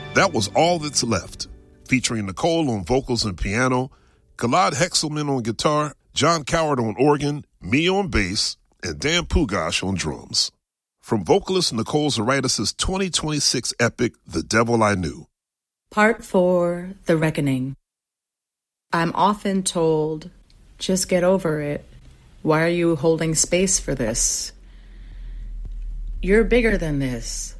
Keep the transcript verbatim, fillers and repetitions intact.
That was All That's Left, featuring Nicole on vocals and piano, Gilad Hexelman on guitar, John Coward on organ, me on bass, and Dan Pugash on drums. From vocalist Nicole Zaritis' twenty twenty-six epic, The Devil I Knew. Part four, The Reckoning. I'm often told, just get over it. Why are you holding space for this? You're bigger than this.